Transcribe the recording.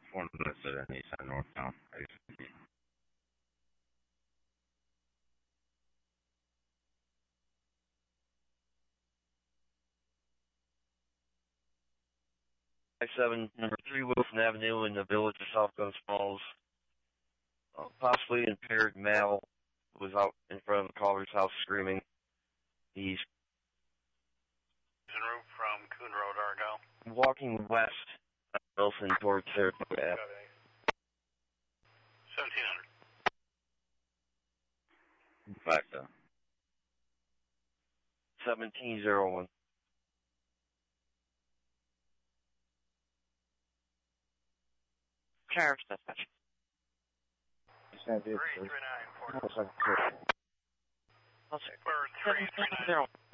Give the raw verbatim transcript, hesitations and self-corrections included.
four seven Nissan Northtown. seven, number three Wilson Avenue in the village of South Guns Falls. Uh, possibly impaired male was out in front of the caller's house screaming. He's Roof from Coon Road, Argyle. walking west of Wilson towards Saratoga Avenue. seventeen hundred. Factor. seventeen oh one. Sheriff's dispatch. three three nine four. We're three three nine.